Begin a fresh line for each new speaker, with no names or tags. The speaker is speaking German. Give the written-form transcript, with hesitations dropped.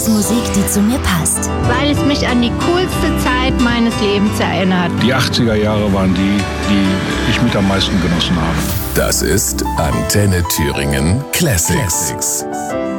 Musik, die zu mir passt.
Weil es mich an die coolste Zeit meines Lebens erinnert.
Die 80er Jahre waren die ich mit am meisten genossen habe.
Das ist Antenne Thüringen Classics.